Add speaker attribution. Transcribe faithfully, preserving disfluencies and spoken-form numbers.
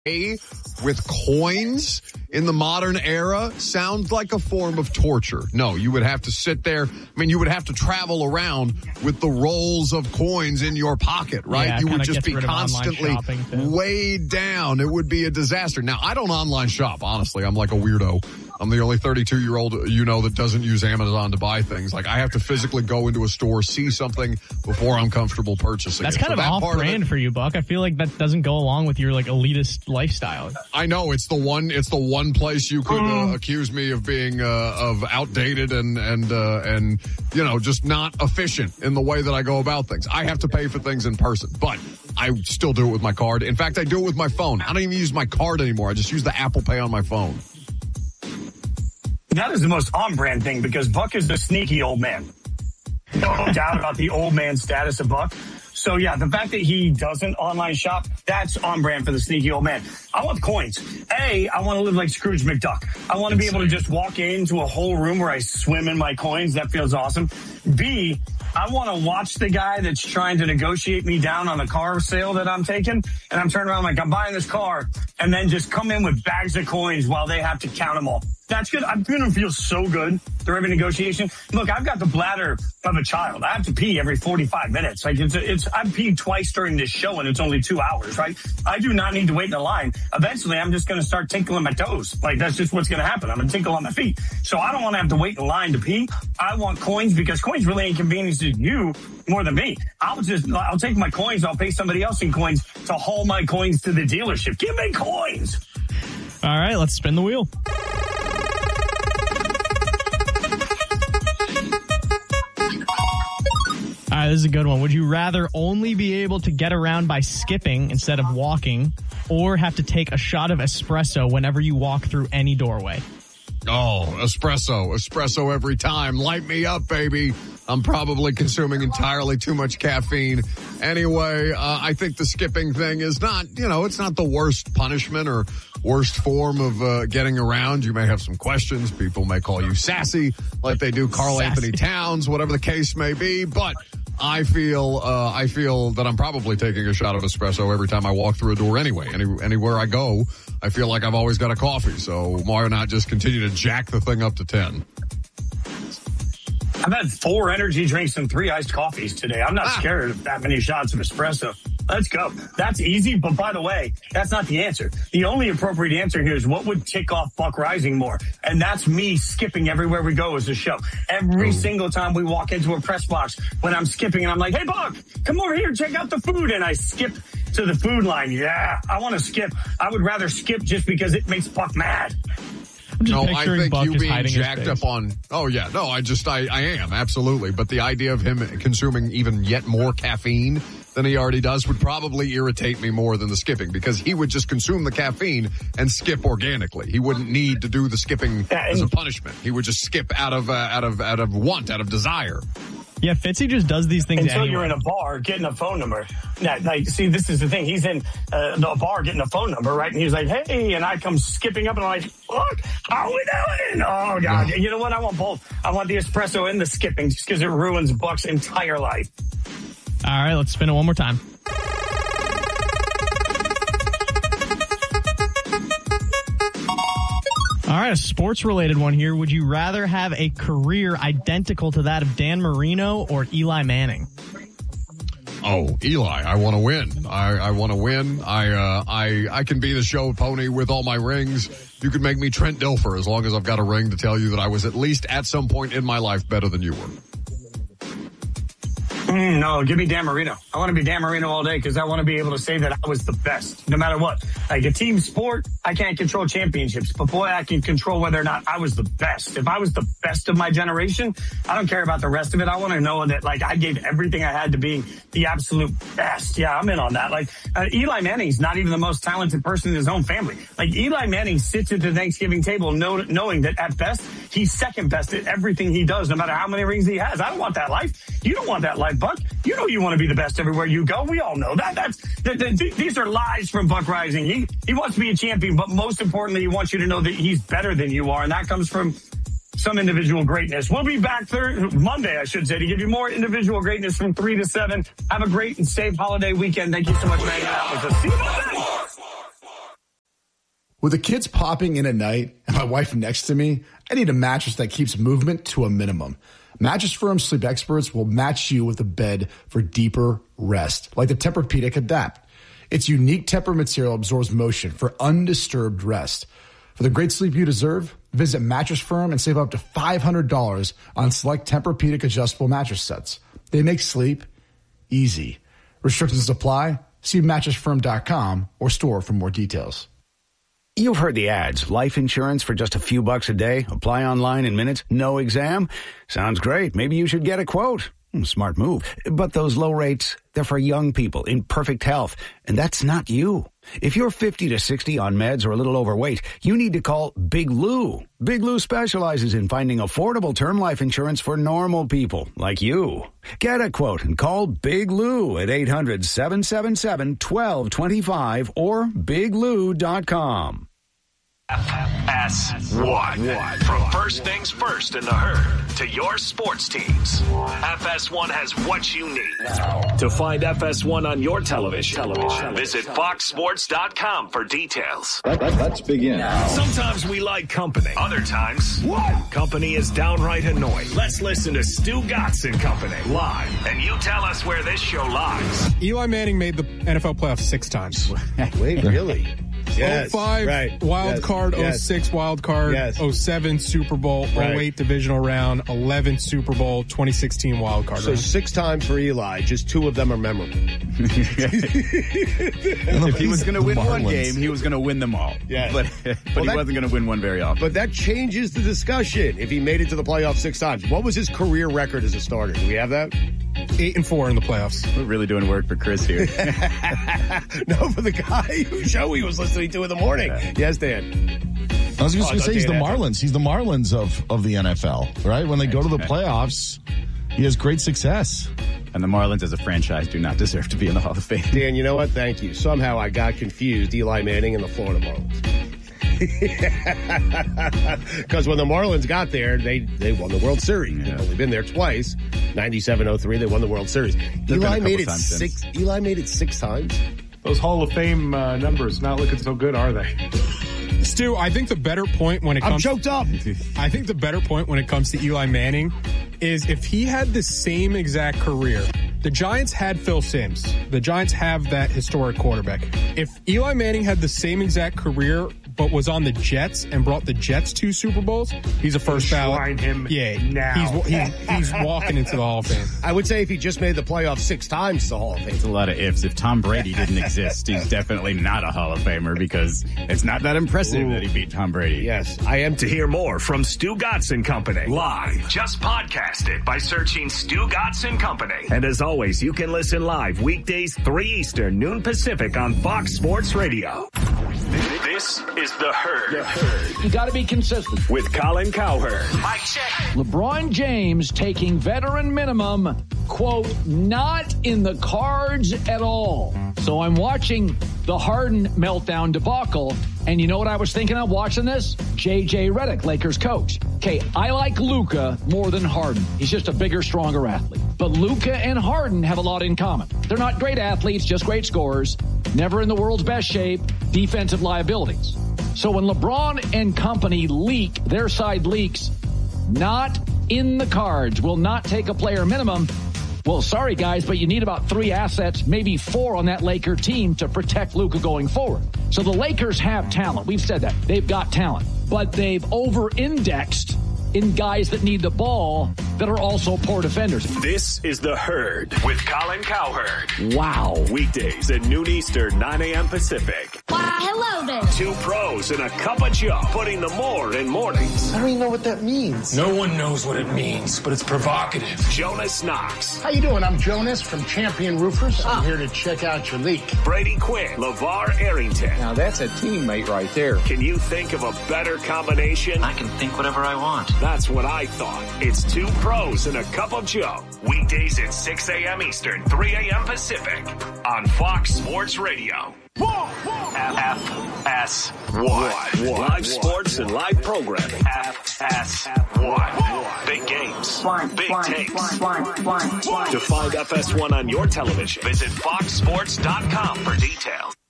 Speaker 1: with coins in the modern era sounds like a form of torture. No, you would have to sit there. I mean, you would have to travel around with the rolls of coins in your pocket, right?
Speaker 2: Yeah,
Speaker 1: you would just
Speaker 2: gets
Speaker 1: be
Speaker 2: rid of
Speaker 1: constantly
Speaker 2: online shopping, too.
Speaker 1: weighed down. It would be a disaster. Now, I don't online shop, honestly. I'm like a weirdo. I'm the only thirty-two-year-old, you know, that doesn't use Amazon to buy things. Like, I have to physically go into a store, see something before I'm comfortable purchasing
Speaker 2: That's
Speaker 1: it.
Speaker 2: kind
Speaker 1: So
Speaker 2: of
Speaker 1: that part
Speaker 2: off-brand
Speaker 1: of it,
Speaker 2: for you, Buck. I feel like that doesn't go along with your, like, elitist lifestyle.
Speaker 1: I know it's the one. It's the one place you could uh, accuse me of being uh, of outdated and and uh, and you know just not efficient in the way that I go about things. I have to pay for things in person, but I still do it with my card. In fact, I do it with my phone. I don't even use my card anymore. I just use the Apple Pay on my phone.
Speaker 3: That is the most on-brand thing because Buck is the sneaky old man. No doubt about the old man status of Buck. So, yeah, the fact that he doesn't online shop, that's on brand for the sneaky old man. I want coins. A, I want to live like Scrooge McDuck. I want to be able to just walk into a whole room where I swim in my coins. That feels awesome. B, I want to watch the guy that's trying to negotiate me down on a car sale that I'm taking. And I'm turning around like, I'm buying this car. And then just come in with bags of coins while they have to count them all. That's good. I'm going to feel so good through every negotiation. Look, I've got the bladder of a child. I have to pee every forty-five minutes. Like it's, it's, I've peed twice during this show and it's only two hours, right? I do not need to wait in a line. Eventually, I'm just going to start tinkling my toes. Like that's just what's going to happen. I'm going to tinkle on my feet. So I don't want to have to wait in line to pee. I want coins because coins really inconveniences you more than me. I'll just, I'll take my coins. I'll pay somebody else in coins to haul my coins to the dealership. Give me coins.
Speaker 2: All right, let's spin the wheel. All right, this is a good one. Would you rather only be able to get around by skipping instead of walking, or have to take a shot of espresso whenever you walk through any doorway?
Speaker 1: Oh, espresso. Espresso every time. Light me up, baby. I'm probably consuming entirely too much caffeine. Anyway, uh, I think the skipping thing is not, you know, it's not the worst punishment or worst form of uh, getting around. You may have some questions. People may call you sassy like they do Carl
Speaker 2: Sassy.
Speaker 1: Anthony Towns, whatever the case may be. But I feel uh, I feel that I'm probably taking a shot of espresso every time I walk through a door anyway. Any, anywhere I go, I feel like I've always got a coffee. So why not just continue to jack the thing up to ten?
Speaker 3: I've had four energy drinks and three iced coffees today. I'm not ah. scared of that many shots of espresso. Let's go. That's easy, but by the way, that's not the answer. The only appropriate answer here is what would tick off Buck Rising more? And that's me skipping everywhere we go as a show. Every Ooh. single time we walk into a press box, when I'm skipping and I'm like, hey, Buck, come over here, check out the food. And I skip to the food line. Yeah, I want to skip. I would rather skip just because it makes Buck mad.
Speaker 1: No, I think
Speaker 2: Buck
Speaker 1: you being jacked up on, oh yeah, no, I just, I, I am, absolutely. But the idea of him consuming even yet more caffeine than he already does would probably irritate me more than the skipping because he would just consume the caffeine and skip organically. He wouldn't need to do the skipping yeah, as a punishment. He would just skip out of, uh, out of, out of want, out of desire.
Speaker 2: Yeah, Fitzy just does these things
Speaker 3: Until
Speaker 2: anyway.
Speaker 3: You're in a bar getting a phone number. Now, like, see, this is the thing. He's in uh, a bar getting a phone number, right? And he's like, hey, and I come skipping up and I'm like, look, how are we doing? Oh, God. No. You know what? I want both. I want the espresso and the skipping just because it ruins Buck's entire life.
Speaker 2: All right, let's spin it one more time. All right, a sports-related one here. Would you rather have a career identical to that of Dan Marino or Eli Manning?
Speaker 1: Oh, Eli, I want to win. I, I want to win. I, uh, I, I can be the show pony with all my rings. You could make me Trent Dilfer as long as I've got a ring to tell you that I was at least at some point in my life better than you were.
Speaker 3: Mm, no, give me Dan Marino. I want to be Dan Marino all day because I want to be able to say that I was the best, no matter what. Like a team sport, I can't control championships, but boy, I can control whether or not I was the best. If I was the best of my generation, I don't care about the rest of it. I want to know that, like, I gave everything I had to being the absolute best. Yeah, I'm in on that. Like, uh, Eli Manning's not even the most talented person in his own family. Like, Eli Manning sits at the Thanksgiving table know, knowing that at best, he's second best at everything he does, no matter how many rings he has. I don't want that life. You don't want that life, Buck. You know you want to be the best everywhere you go. We all know that. That's the, the, these are lies from Buck Rising. He he wants to be a champion, but most importantly, he wants you to know that he's better than you are, and that comes from some individual greatness. We'll be back Thursday, Monday, I should say, to give you more individual greatness from three to seven. Have a great and safe holiday weekend. Thank you so much for hanging out with us. See you Monday.
Speaker 4: With the kids popping in at night and my wife next to me, I need a mattress that keeps movement to a minimum. Mattress Firm sleep experts will match you with a bed for deeper rest, like the Tempur-Pedic Adapt. Its unique Tempur material absorbs motion for undisturbed rest. For the great sleep you deserve, visit Mattress Firm and save up to five hundred dollars on select Tempur-Pedic adjustable mattress sets. They make sleep easy. Restrictions apply. See mattress firm dot com or store for more details.
Speaker 5: You've heard the ads. Life insurance for just a few bucks a day. Apply online in minutes. No exam. Sounds great. Maybe you should get a quote. Smart move. But those low rates, they're for young people in perfect health. And that's not you. If you're fifty to sixty on meds or a little overweight, you need to call Big Lou. Big Lou specializes in finding affordable term life insurance for normal people like you. Get a quote and call Big Lou at eight hundred, seven seven seven, one two two five or big lou dot com.
Speaker 6: F S one. From first things first in the herd to your sports teams, F S one has what you need. To find F S one on your television, television. visit fox sports dot com for details.
Speaker 7: Let, let, let's begin.
Speaker 6: Sometimes we like company. Other times, what? Company is downright annoying. Let's listen to Stu Gatz and Company live, and you tell us where this show lies.
Speaker 8: Eli Manning made the N F L playoffs six times.
Speaker 9: Wait, really?
Speaker 8: Yes, oh five right. wild yes. card, yes. oh six wild card, yes. oh seven Super Bowl, right. oh eight divisional round, eleven Super Bowl, twenty sixteen wild card.
Speaker 9: So
Speaker 8: round.
Speaker 9: Six times for Eli, just two of them are memorable.
Speaker 10: If he was going to win Marlins. one game, he was going to win them all.
Speaker 9: Yes.
Speaker 10: But, but well, he that, wasn't going to win one very often.
Speaker 9: But that changes the discussion if he made it to the playoffs six times. What was his career record as a starter? Do we have that?
Speaker 8: Eight and four in the playoffs.
Speaker 10: We're really doing work for Chris here.
Speaker 9: No, for the guy whose show he was listening to in the morning. Yeah. Yes, Dan.
Speaker 11: I was just oh, going to say he's the Marlins. He's the Marlins of, of the N F L, right? When they go to the playoffs, he has great success.
Speaker 10: And the Marlins as a franchise do not deserve to be in the Hall of Fame.
Speaker 9: Dan, you know what? Thank you. Somehow I got confused Eli Manning and the Florida Marlins. Because when the Marlins got there, they, they won the World Series. Yeah. They've only been there twice. ninety-seven oh three, they won the World Series. Eli made it six. Since. Eli made it six times.
Speaker 12: Those Hall of Fame uh, numbers not looking so good, are they?
Speaker 8: Stu, I think the better point when it comes...
Speaker 9: I'm choked up.
Speaker 8: I think the better point when it comes to Eli Manning is if he had the same exact career. The Giants had Phil Simms. The Giants have that historic quarterback. If Eli Manning had the same exact career but was on the Jets and brought the Jets two Super Bowls, he's a first ballot.
Speaker 12: him
Speaker 8: yeah,
Speaker 12: now.
Speaker 8: He's, he's, he's walking into the Hall of Fame.
Speaker 9: I would say if he just made the playoffs six times, the Hall of Fame.
Speaker 10: It's a lot of ifs. If Tom Brady didn't exist, he's definitely not a Hall of Famer because it's not that impressive Ooh. that he beat Tom Brady.
Speaker 9: Yes, I am.
Speaker 6: To hear more from Stu Gatz and Company live, just podcast it by searching Stu Gatz and Company. And as always, you can listen live weekdays three Eastern, noon Pacific on Fox Sports Radio. This is The Herd.
Speaker 13: The Herd. You got to be consistent.
Speaker 6: With Colin Cowherd.
Speaker 13: Mike check. LeBron James taking veteran minimum, quote, not in the cards at all. So I'm watching the Harden meltdown debacle, and you know what I was thinking of watching this? J J Redick, Lakers coach. Okay, I like Luka more than Harden. He's just a bigger, stronger athlete. But Luka and Harden have a lot in common. They're not great athletes, just great scorers. Never in the world's best shape, defensive liabilities. So when LeBron and company leak, their side leaks, not in the cards, will not take a player minimum. Well, sorry, guys, but you need about three assets, maybe four on that Laker team to protect Luka going forward. So the Lakers have talent. We've said that. They've got talent. But they've over-indexed in guys that need the ball that are also poor defenders.
Speaker 6: This is The Herd with Colin Cowherd.
Speaker 13: Wow.
Speaker 6: Weekdays at noon Eastern, nine a.m. Pacific.
Speaker 14: Why, hello there.
Speaker 6: Two pros and a cup of Joe, putting the more in mornings.
Speaker 15: I don't even know what that means.
Speaker 16: No one knows what it means, but it's provocative.
Speaker 6: Jonas Knox.
Speaker 15: How you doing? I'm Jonas from Champion Roofers. I'm here to check out your leak.
Speaker 6: Brady Quinn. LeVar Arrington.
Speaker 17: Now that's a teammate right there.
Speaker 6: Can you think of a better combination?
Speaker 18: I can think whatever I want.
Speaker 6: That's what I thought. It's two pros and a cup of Joe. Weekdays at six a.m. Eastern, three a.m. Pacific on Fox Sports Radio. F S one. Live sports and live programming. F S one. Big games. Big takes. To find F S one on your television, visit fox sports dot com for details.